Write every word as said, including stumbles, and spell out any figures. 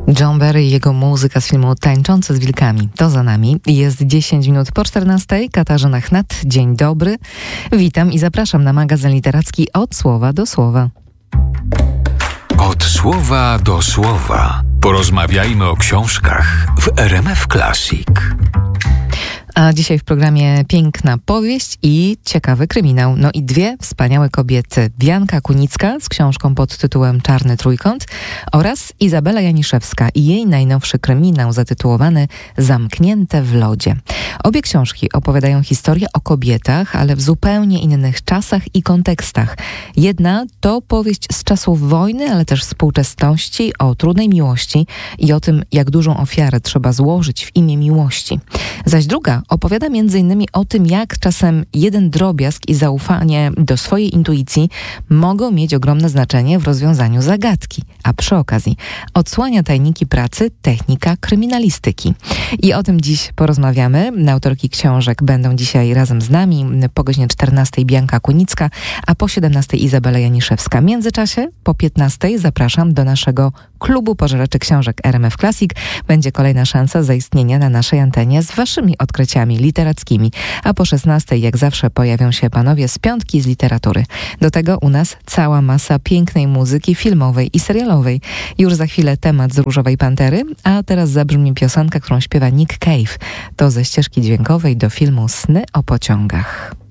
John Barry i jego muzyka z filmu Tańczący z wilkami. To za nami. Jest dziesięć minut po czternastej. Katarzyna Chnat. Dzień dobry. Witam i zapraszam na magazyn literacki Od słowa do słowa. Od słowa do słowa. Porozmawiajmy o książkach w R M F Classic. A dzisiaj w programie piękna powieść i ciekawy kryminał. No i dwie wspaniałe kobiety. Bianka Kunicka z książką pod tytułem Czarny trójkąt oraz Izabela Janiszewska i jej najnowszy kryminał zatytułowany Zamknięte w lodzie. Obie książki opowiadają historię o kobietach, ale w zupełnie innych czasach i kontekstach. Jedna to powieść z czasów wojny, ale też współczesności, o trudnej miłości i o tym, jak dużą ofiarę trzeba złożyć w imię miłości. Zaś druga opowiada między innymi o tym, jak czasem jeden drobiazg i zaufanie do swojej intuicji mogą mieć ogromne znaczenie w rozwiązaniu zagadki, a przy okazji odsłania tajniki pracy technika kryminalistyki. I o tym dziś porozmawiamy. Autorki książek będą dzisiaj razem z nami. Po godzinie czternastej Bianka Kunicka, a po siedemnastej Izabela Janiszewska. W międzyczasie po piętnastej zapraszam do naszego klubu pożeraczy książek R M F Classic. Będzie kolejna szansa zaistnienia na naszej antenie z waszymi odkryciami literackimi. A po szesnastej jak zawsze pojawią się panowie z piątki z literatury. Do tego u nas cała masa pięknej muzyki filmowej i serialowej. Już za chwilę temat z Różowej Pantery, a teraz zabrzmi piosenka, którą śpiewa Nick Cave. To ze ścieżki dźwiękowej do filmu Sny o pociągach.